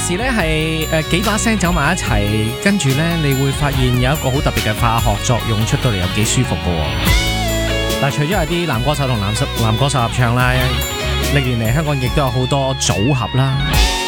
時呢係幾把聲走埋一齊，跟住呢你會發現有一個好特別嘅化學作用出到嚟，有幾舒服㗎喎。嗱，除咗係啲男歌手同男歌手合唱啦，歷年嚟香港亦都有好多組合啦。